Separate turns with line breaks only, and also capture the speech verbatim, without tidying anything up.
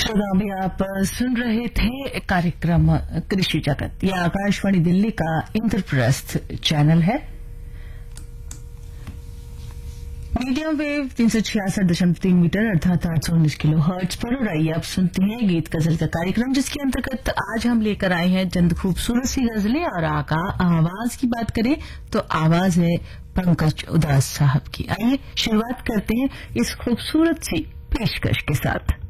श्रोता भी आप सुन रहे थे कार्यक्रम कृषि जगत। यह आकाशवाणी दिल्ली का इंद्रप्रस्थ चैनल है। मीडियम वेव तीन सौ छियासठ दशमलव तीन मीटर अर्थात आठ सौ उन्नीस किलो हर्ट्ज पर। और आइए आप सुनते हैं गीत गजल का कार्यक्रम, जिसके अंतर्गत आज हम लेकर आए हैं चंद खूबसूरत सी गजलें। और आका आवाज की बात करें तो आवाज है पंकज उदास साहब की। आइए शुरुआत करते हैं इस खूबसूरत सी पेशकश के साथ।